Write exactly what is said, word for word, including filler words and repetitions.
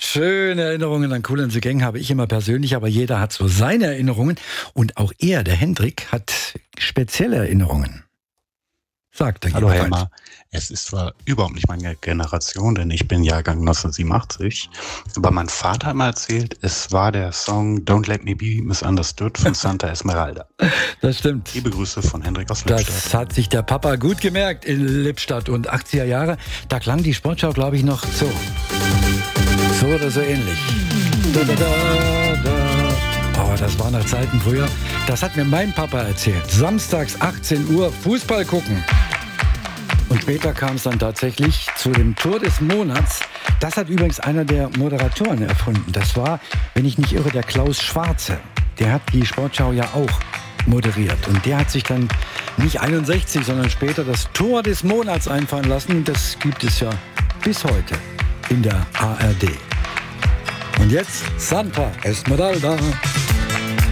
schöne Erinnerungen an Kool and the Gang habe ich immer persönlich, aber jeder hat so seine Erinnerungen. Und auch er, der Hendrik, hat spezielle Erinnerungen. Sagt er. Hallo Helmer, es ist zwar überhaupt nicht meine Generation, denn ich bin Jahrgang neunzehnhundertsiebenundachtzig, aber mein Vater hat mal erzählt, es war der Song Don't Let Me Be Misunderstood von Santa Esmeralda. Das stimmt. Liebe Grüße von Hendrik aus Lippstadt. Das hat sich der Papa gut gemerkt in Lippstadt und achtziger Jahre. Da klang die Sportschau, glaube ich, noch so. So oder so ähnlich. Da, da, da, da. Oh, das war nach Zeiten früher. Das hat mir mein Papa erzählt. Samstags achtzehn Uhr Fußball gucken. Und später kam es dann tatsächlich zu dem Tor des Monats. Das hat übrigens einer der Moderatoren erfunden. Das war, wenn ich nicht irre, der Klaus Schwarze. Der hat die Sportschau ja auch moderiert. Und der hat sich dann nicht einundsechzig, sondern später das Tor des Monats einfallen lassen. Und das gibt es ja bis heute in der A R D. Und jetzt Santa Esmeralda.